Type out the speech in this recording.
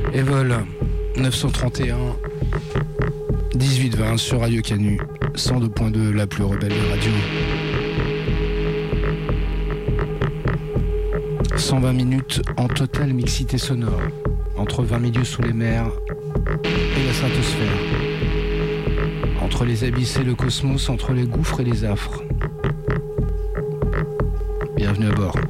Et vol 931 18-20 sur Radio Canu 102.2, la plus rebelle des radios. 120 minutes en totale mixité sonore entre 20 milieux sous les mers et la stratosphère, entre les abysses et le cosmos, entre les gouffres et les affres. Bienvenue à bord.